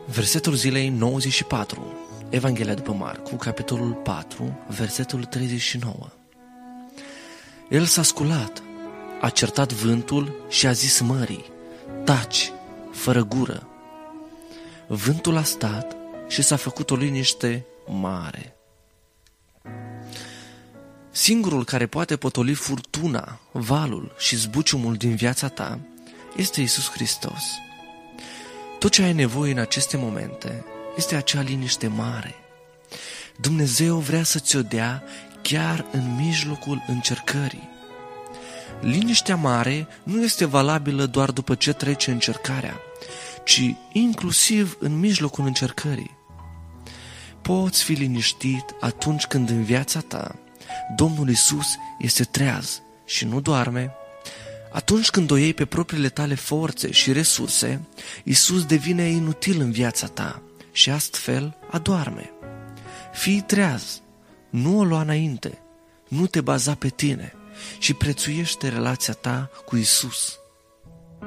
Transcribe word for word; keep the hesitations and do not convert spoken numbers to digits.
Versetul zilei nouăzeci și patru, Evanghelia după Marcu, capitolul patru, versetul treizeci și nouă. El s-a sculat, a certat vântul și a zis mării: taci, fără gură. Vântul a stat și s-a făcut o liniște mare. Singurul care poate potoli furtuna, valul și zbuciumul din viața ta este Iisus Hristos. Tot ce ai nevoie în aceste momente este acea liniște mare. Dumnezeu vrea să ți-o dea chiar în mijlocul încercării. Liniștea mare nu este valabilă doar după ce trece încercarea, ci inclusiv în mijlocul încercării. Poți fi liniștit atunci când în viața ta Domnul Iisus este treaz și nu doarme. Atunci când o iei pe propriile tale forțe și resurse, Iisus devine inutil în viața ta și astfel adorme. Fii treaz, nu o lua înainte, nu te baza pe tine și prețuiește relația ta cu Iisus.